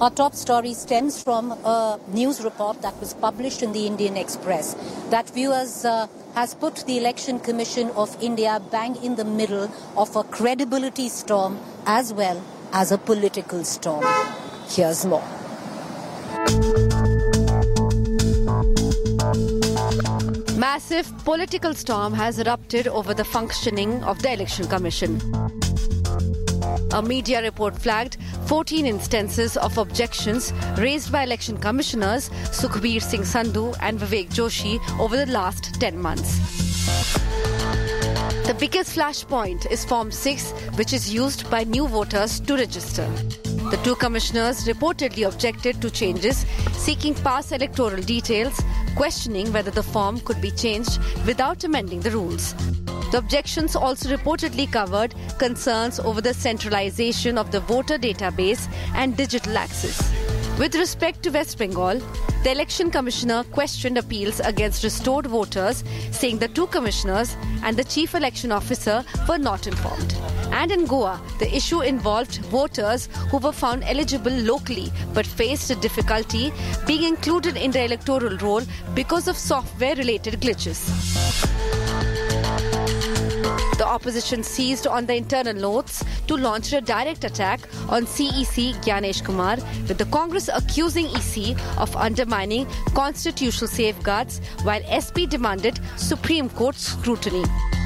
Our top story stems from a news report that was published in the Indian Express that viewers has put the Election Commission of India bang in the middle of a credibility storm as well as a political storm. Here's more. Massive political storm has erupted over the functioning of the Election Commission. A media report flagged 14 instances of objections raised by election commissioners Sukhbir Singh Sandhu and Vivek Joshi over the last 10 months. The biggest flashpoint is Form 6, which is used by new voters to register. The two commissioners reportedly objected to changes, seeking past electoral details, questioning whether the form could be changed without amending the rules. The objections also reportedly covered concerns over the centralization of the voter database and digital access. With respect to West Bengal, the Election Commissioner questioned appeals against restored voters, saying the two commissioners and the Chief Election Officer were not informed. And in Goa, the issue involved voters who were found eligible locally but faced a difficulty being included in the electoral roll because of software-related glitches. The opposition seized on the internal notes to launch a direct attack on CEC Gyanesh Kumar, with the Congress accusing EC of undermining constitutional safeguards, while SP demanded Supreme Court scrutiny.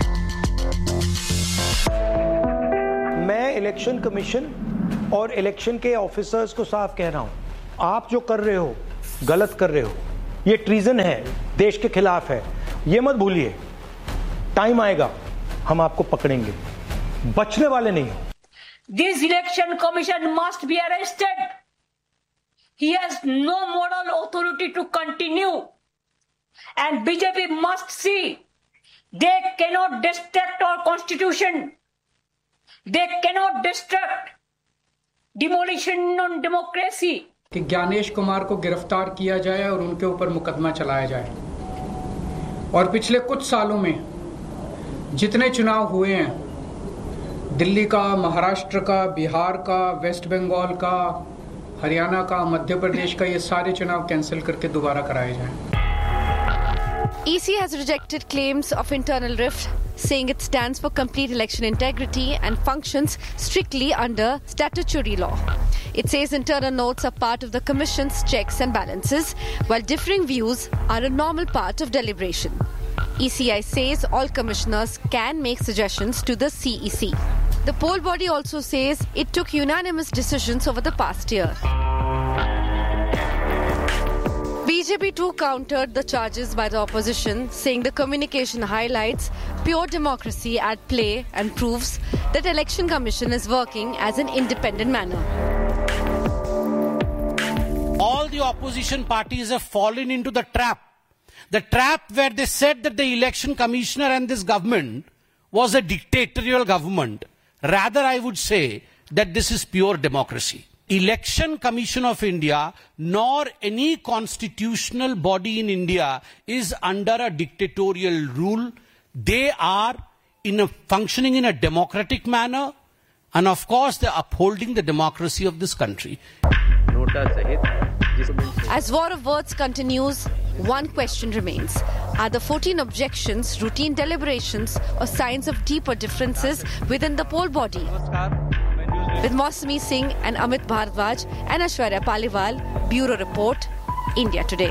मैं election commission और election के officers को साफ कह रहा हूं, आप जो कर रहे हो गलत कर रहे हो, ये ट्रीजन है, देश के खिलाफ है, ये मत भूलिए, टाइम आएगा हम आपको पकड़ेंगे, बचने वाले नहीं हो. This election commission must be arrested. He has no moral authority to continue, and BJP must see they cannot destruct our constitution. They cannot destruct demolition on democracy. कि ज्ञानेश कुमार को गिरफ्तार किया जाए और उनके ऊपर मुकदमा चलाया जाए. और पिछले कुछ सालों में जितने चुनाव हुए हैं, दिल्ली का, महाराष्ट्र का, बिहार का, वेस्ट बंगाल का, हरियाणा का, मध्य प्रदेश का, ये सारे चुनाव कैंसिल करके दोबारा कराए जाएं. EC has rejected claims of internal rift, saying it stands for complete election integrity and functions strictly under statutory law. It says internal notes are part of the Commission's checks and balances, while differing views are a normal part of deliberation. ECI says all commissioners can make suggestions to the CEC. The poll body also says it took unanimous decisions over the past year. BJP too countered the charges by the opposition, saying the communication highlights pure democracy at play and proves that Election Commission is working as an independent manner. All the opposition parties have fallen into the trap. The trap where they said that the election commissioner and this government was a dictatorial government. Rather, I would say that this is pure democracy. Election Commission of India, nor any constitutional body in India is under a dictatorial rule. They are functioning in a democratic manner, and of course they are upholding the democracy of this country. As war of words continues, one question remains. Are the 14 objections routine deliberations or signs of deeper differences within the poll body? With Mausami Singh and Amit Bharadwaj and Aishwarya Paliwal, Bureau Report, India Today.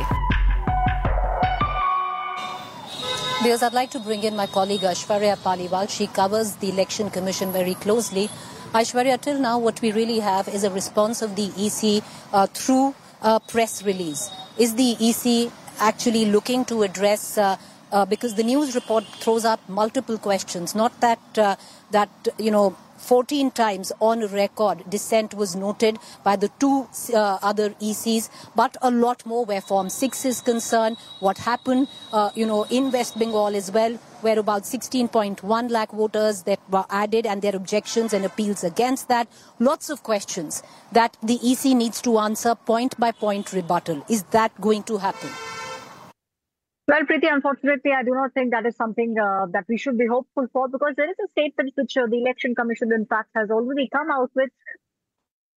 Because I'd like to bring in my colleague Aishwarya Paliwal. She covers the Election Commission very closely. Aishwarya, till now what we really have is a response of the EC through a press release. Is the EC actually looking to address, because the news report throws up multiple questions, not that 14 times on record dissent was noted by the two other ECs, but a lot more where Form 6 is concerned, what happened in West Bengal as well, where about 16.1 lakh voters that were added and their objections and appeals against that. Lots of questions that the EC needs to answer point by point rebuttal. Is that going to happen? Well, Preeti, unfortunately, I do not think that is something that we should be hopeful for, because there is a statement which the Election Commission, in fact, has already come out with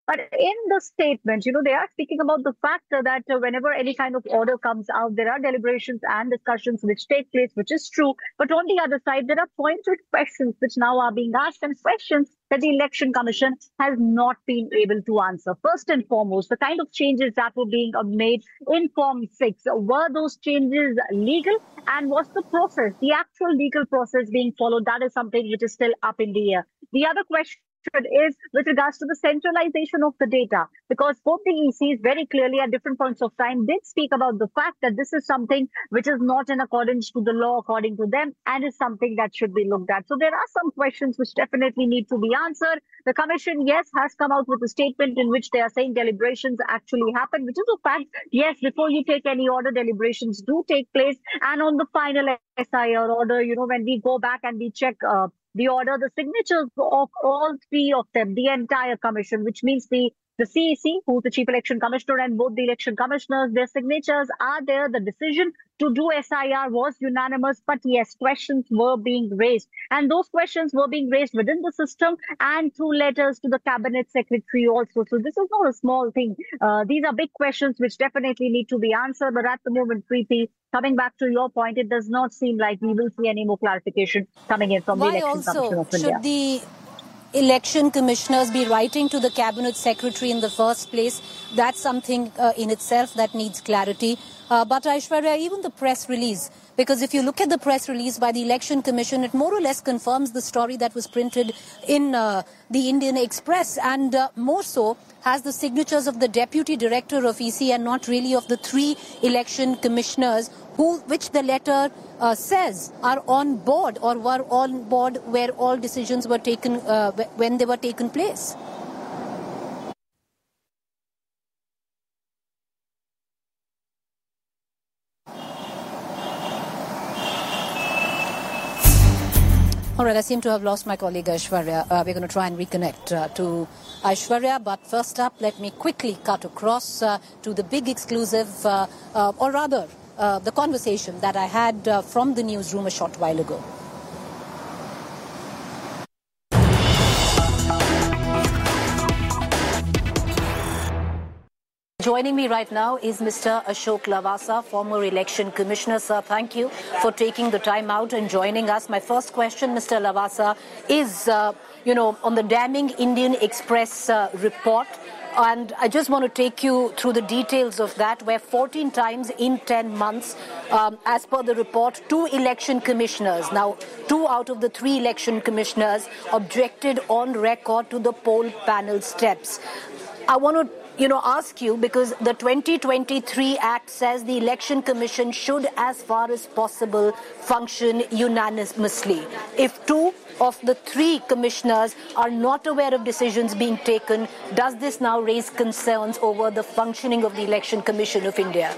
But in the statement, they are speaking about the fact that whenever any kind of order comes out, there are deliberations and discussions which take place, which is true. But on the other side, there are pointed questions which now are being asked, and questions that the Election Commission has not been able to answer. First and foremost, the kind of changes that were being made in Form 6, were those changes legal? And was the process, the actual legal process being followed? That is something which is still up in the air. The other question is with regards to the centralization of the data, because both the ECs very clearly at different points of time did speak about the fact that this is something which is not in accordance to the law according to them, and is something that should be looked at. So there are some questions which definitely need to be answered. The Commission, yes, has come out with a statement in which they are saying deliberations actually happen, which is a fact. Yes, before you take any order, deliberations do take place. And on the final SIR order, when we go back and we check the order, the signatures of all three of them, the entire commission, which means the CEC, who's the Chief Election Commissioner, and both the election commissioners, their signatures are there. The decision to do SIR was unanimous, but yes, questions were being raised. And those questions were being raised within the system and through letters to the Cabinet Secretary also. So this is not a small thing. These are big questions which definitely need to be answered. But at the moment, Preeti, coming back to your point, it does not seem like we will see any more clarification coming in from the Election Commission of India. Should the election commissioners be writing to the Cabinet Secretary in the first place? That's something in itself that needs clarity. But Aishwarya, even the press release, because if you look at the press release by the Election Commission, it more or less confirms the story that was printed in the Indian Express, and more so has the signatures of the Deputy Director of EC and not really of the three election commissioners which the letter says are on board or were on board where all decisions were taken when they were taken place. All right, I seem to have lost my colleague Aishwarya. We're going to try and reconnect to Aishwarya. But first up, let me quickly cut across to the big exclusive, or rather, the conversation that I had from the newsroom a short while ago. Joining me right now is Mr. Ashok Lavasa, former election commissioner. Sir, thank you for taking the time out and joining us. My first question, Mr. Lavasa, is, on the damning Indian Express report. And I just want to take you through the details of that, where 14 times in 10 months, as per the report, 2 election commissioners, now 2 out of the 3 election commissioners, objected on record to the poll panel steps. I want to ask you, because the 2023 Act says the Election Commission should, as far as possible, function unanimously. If 2 of the 3 commissioners are not aware of decisions being taken, does this now raise concerns over the functioning of the Election Commission of India?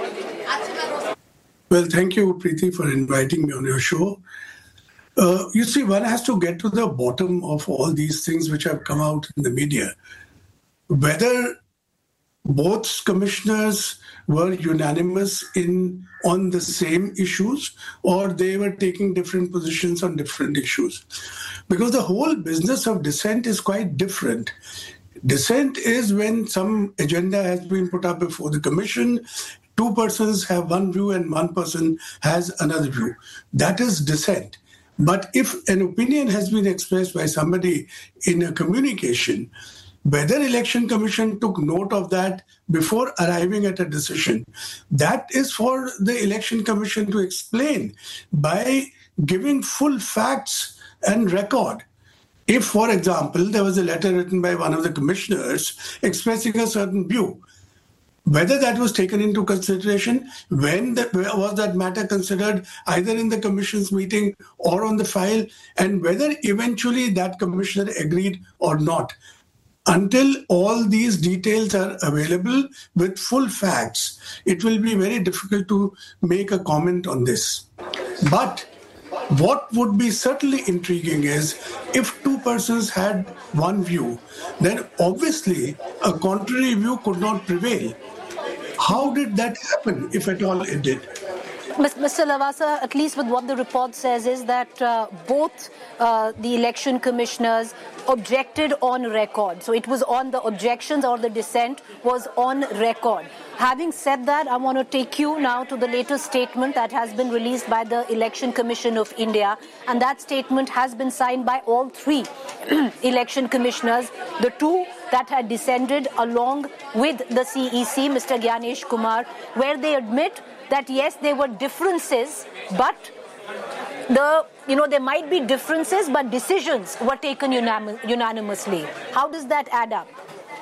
Well, thank you, Preeti, for inviting me on your show. You see, one has to get to the bottom of all these things which have come out in the media. Whether both commissioners were unanimous on the same issues, or they were taking different positions on different issues. Because the whole business of dissent is quite different. Dissent is when some agenda has been put up before the commission, 2 persons have one view and 1 person has another view. That is dissent. But if an opinion has been expressed by somebody in a communication, whether Election Commission took note of that before arriving at a decision, that is for the Election Commission to explain by giving full facts and record. If, for example, there was a letter written by one of the commissioners expressing a certain view, whether that was taken into consideration, when was that matter considered, either in the commission's meeting or on the file, and whether eventually that commissioner agreed or not. Until all these details are available with full facts, it will be very difficult to make a comment on this. But what would be certainly intriguing is if 2 persons had one view, then obviously a contrary view could not prevail. How did that happen, if at all it did? Mr. Lavasa, at least with what the report says, is that both the election commissioners objected on record. So it was on the objections, or the dissent was on record. Having said that, I want to take you now to the latest statement that has been released by the Election Commission of India. And that statement has been signed by all three election commissioners, the two that had dissented along with the CEC, Mr. Gyanesh Kumar, where they admit that yes, there were differences, but there might be differences, but decisions were taken unanimously. How does that add up?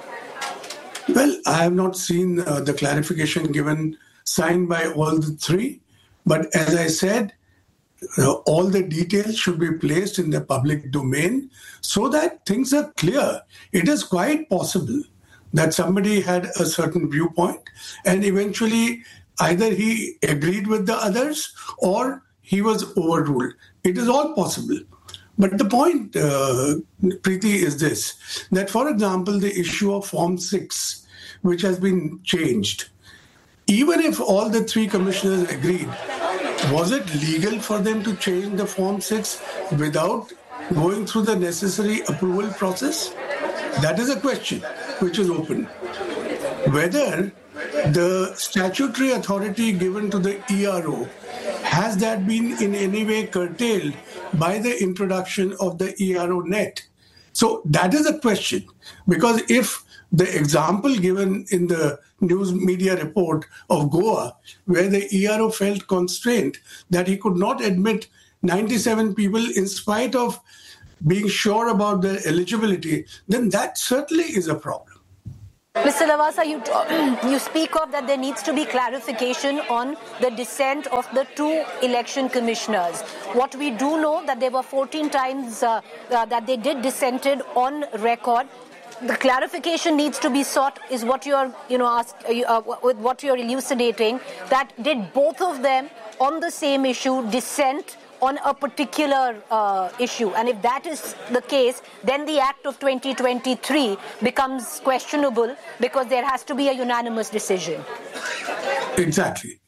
Well, I have not seen the clarification given, signed by all the three. But as I said, all the details should be placed in the public domain so that things are clear. It is quite possible that somebody had a certain viewpoint and eventually either he agreed with the others or he was overruled. It is all possible. But the point, Preeti, is this, that, for example, the issue of Form 6, which has been changed, even if all the three commissioners agreed, was it legal for them to change the Form 6 without going through the necessary approval process? That is a question which is open. Whether the statutory authority given to the ERO, has that been in any way curtailed by the introduction of the ERO net? So that is a question, because if the example given in the news media report of Goa, where the ERO felt constrained that he could not admit 97 people in spite of being sure about their eligibility, then that certainly is a problem. Mr. Lavasa, you speak of that there needs to be clarification on the dissent of the two election commissioners. What we do know that there were 14 times that they did dissented on record. The clarification needs to be sought is what you're, with what you're elucidating, that did both of them on the same issue dissent on a particular issue. And if that is the case, then the Act of 2023 becomes questionable because there has to be a unanimous decision. Exactly.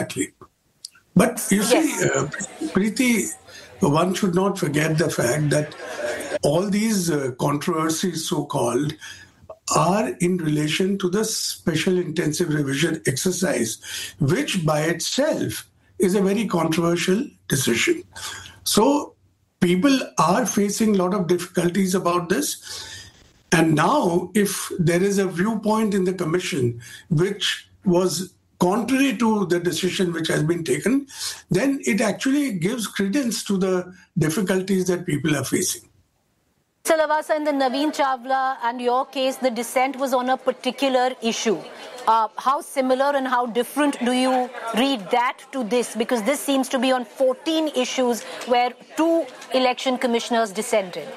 But you see, Preeti, one should not forget the fact that all these controversies, so-called, are in relation to the special intensive revision exercise, which by itself is a very controversial decision. So people are facing a lot of difficulties about this. And now, if there is a viewpoint in the commission which was contrary to the decision which has been taken, then it actually gives credence to the difficulties that people are facing. Mr. Lavasa, in the Naveen Chawla and your case, the dissent was on a particular issue. How similar and how different do you read that to this? Because this seems to be on 14 issues where two election commissioners dissented.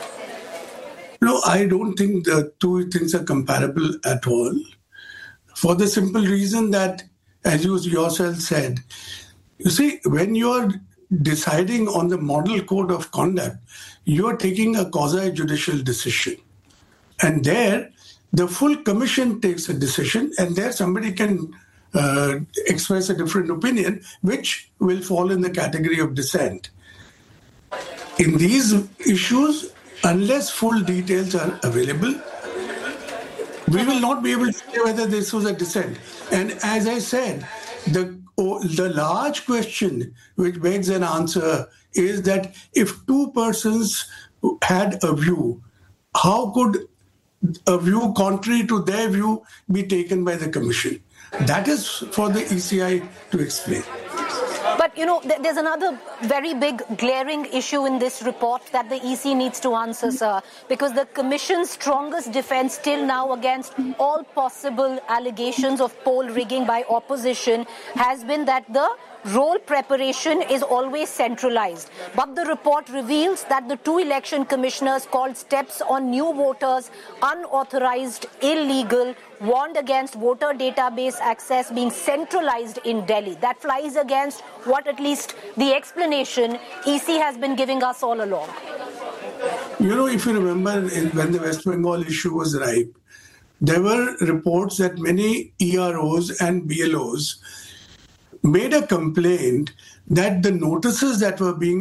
No, I don't think the two things are comparable at all. For the simple reason that, as you yourself said, you see, when you are deciding on the model code of conduct, you are taking a quasi-judicial decision. And there, the full commission takes a decision, and there somebody can express a different opinion, which will fall in the category of dissent. In these issues, unless full details are available, we will not be able to say whether this was a dissent. And as I said, the large question which begs an answer is that if two persons had a view, how could a view contrary to their view be taken by the commission? That is for the ECI to explain. But, there's another very big glaring issue in this report that the EC needs to answer, sir, because the Commission's strongest defense till now against all possible allegations of poll rigging by opposition has been that the roll preparation is always centralized. But the report reveals that the two election commissioners called steps on new voters unauthorized, illegal, warned against voter database access being centralized in Delhi. That flies against what at least the explanation EC has been giving us all along. If you remember, when the West Bengal issue was ripe, there were reports that many EROs and BLOs made a complaint that the notices that were being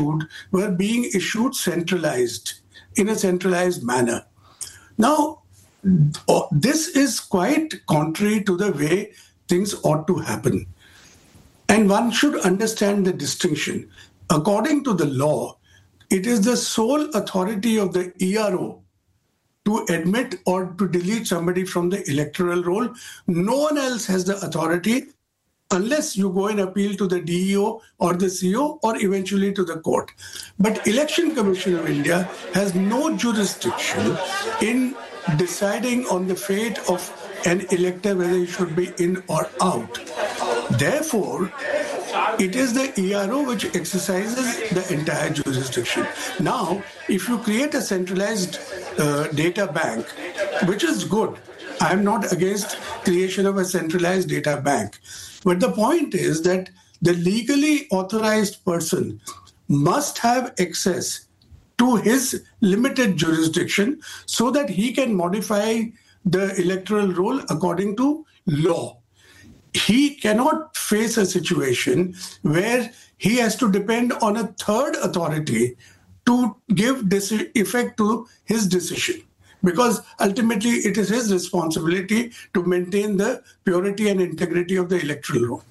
issued centralized, in a centralized manner. Now, this is quite contrary to the way things ought to happen. And one should understand the distinction. According to the law, it is the sole authority of the ERO to admit or to delete somebody from the electoral roll. No one else has the authority unless you go and appeal to the DEO or the CO or eventually to the court. But Election Commission of India has no jurisdiction in deciding on the fate of an elector, whether he should be in or out. Therefore, it is the ERO which exercises the entire jurisdiction. Now, if you create a centralized data bank, which is good, I'm not against creation of a centralized data bank. But the point is that the legally authorized person must have access to his limited jurisdiction so that he can modify the electoral roll according to law. He cannot face a situation where he has to depend on a third authority to give effect to his decision, because ultimately it is his responsibility to maintain the purity and integrity of the electoral roll.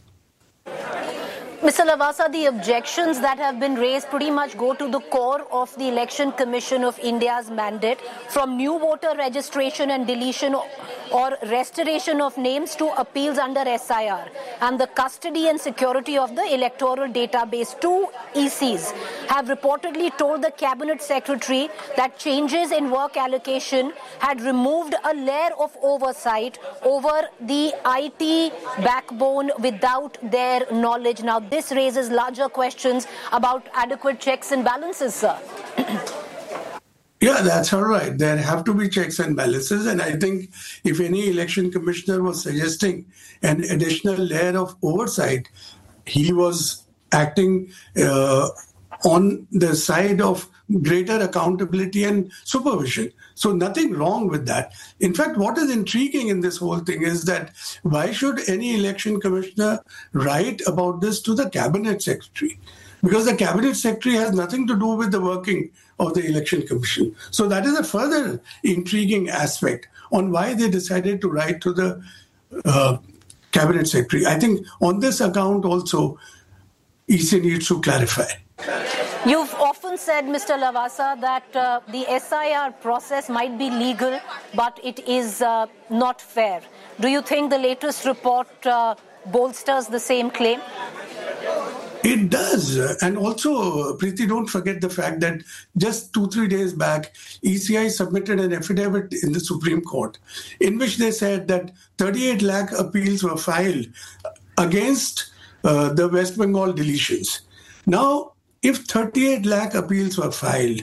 Mr. Lavasa, the objections that have been raised pretty much go to the core of the Election Commission of India's mandate, from new voter registration and deletion or restoration of names to appeals under SIR, and the custody and security of the electoral database. Two ECs have reportedly told the Cabinet Secretary that changes in work allocation had removed a layer of oversight over the IT backbone without their knowledge. Now, this raises larger questions about adequate checks and balances, sir. Yeah, that's all right. There have to be checks and balances. And I think if any election commissioner was suggesting an additional layer of oversight, he was acting on the side of greater accountability and supervision. So nothing wrong with that. In fact, what is intriguing in this whole thing is that why should any election commissioner write about this to the Cabinet Secretary? Because the Cabinet Secretary has nothing to do with the working of the Election Commission. So that is a further intriguing aspect on why they decided to write to the Cabinet Secretary. I think on this account also, EC needs to clarify. You've often said, Mr. Lavasa, that the SIR process might be legal, but it is not fair. Do you think the latest report bolsters the same claim? It does. And also, Preeti, don't forget the fact that just 2-3 days back, ECI submitted an affidavit in the Supreme Court in which they said that 38 lakh appeals were filed against the West Bengal deletions. Now, if 38 lakh appeals were filed,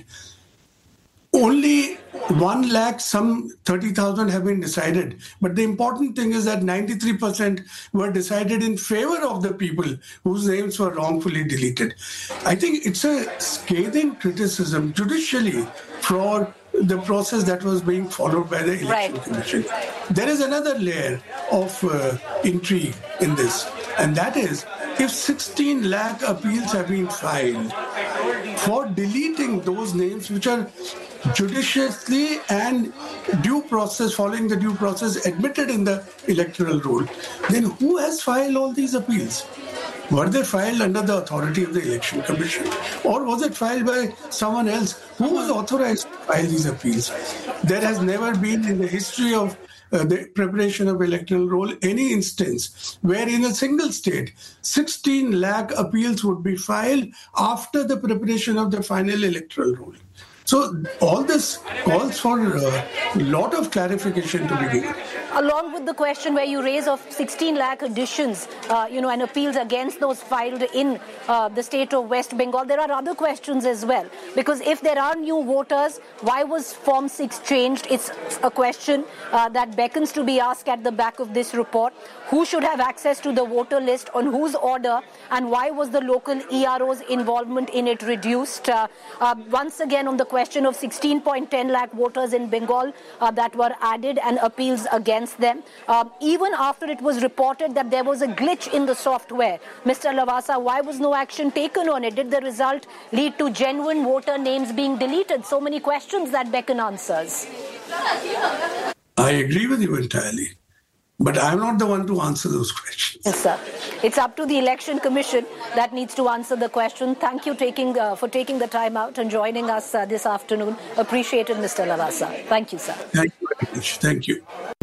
only 1 lakh, some 30,000 have been decided. But the important thing is that 93% were decided in favor of the people whose names were wrongfully deleted. I think it's a scathing criticism judicially for the process that was being followed by the Election Commission. There is another layer of intrigue in this, and that is, if 16 lakh appeals have been filed for deleting those names which are judiciously and following the due process admitted in the electoral roll, then who has filed all these appeals? Were they filed under the authority of the Election Commission? Or was it filed by someone else? Who was authorized to file these appeals? There has never been in the history of the preparation of electoral roll any instance where in a single state 16 lakh appeals would be filed after the preparation of the final electoral roll. So all this calls for a lot of clarification to be given. Along with the question where you raise of 16 lakh additions, and appeals against those filed in the state of West Bengal, there are other questions as well. Because if there are new voters, why was Form 6 changed? It's a question that beckons to be asked at the back of this report. Who should have access to the voter list, on whose order, and why was the local ERO's involvement in it reduced? Once again, on the question of 16.10 lakh voters in Bengal that were added and appeals against against them, even after it was reported that there was a glitch in the software. Mr. Lavasa, why was no action taken on it? Did the result lead to genuine voter names being deleted? So many questions that beckon answers. I agree with you entirely. But I'm not the one to answer those questions. Yes, sir. It's up to the Election Commission that needs to answer the question. Thank you for taking the time out and joining us this afternoon. Appreciate it, Mr. Lavasa. Thank you, sir. Thank you very much. Thank you.